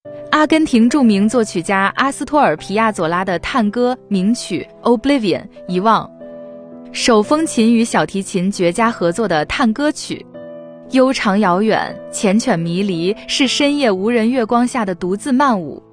阿根廷著名作曲家阿斯托尔皮亚佐拉的探戈名曲 Oblivion 遗忘，手风琴与小提琴绝佳合作的探戈曲。悠长遥远，缱绻迷离，是深夜无人月光下的独自漫舞，